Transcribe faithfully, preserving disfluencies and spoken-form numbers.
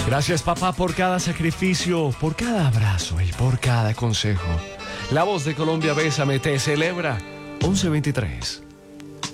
Gracias, papá, por cada sacrificio, por cada abrazo y por cada consejo. La Voz de Colombia, Bésame, te celebra once veintitrés.